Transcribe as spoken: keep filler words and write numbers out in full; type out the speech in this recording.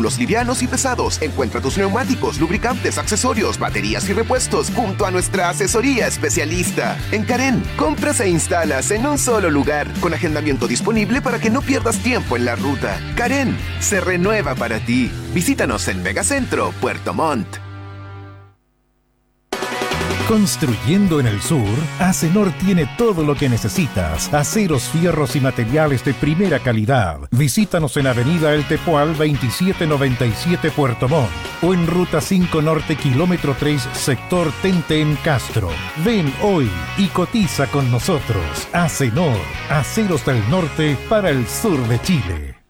vehículos livianos y pesados. Encuentra tus neumáticos, lubricantes, accesorios, baterías y repuestos junto a nuestra asesoría especialista. En Carén, compras e instalas en un solo lugar, con agendamiento disponible para que no pierdas tiempo en la ruta. Carén se renueva para ti. Visítanos en Megacentro, Puerto Montt. Construyendo en el sur, Acenor tiene todo lo que necesitas. Aceros, fierros y materiales de primera calidad. Visítanos en Avenida El Tepual veintisiete noventa y siete Puerto Montt o en Ruta cinco Norte, kilómetro tres, sector Tenten Castro. Ven hoy y cotiza con nosotros. Acenor, aceros del norte para el sur de Chile.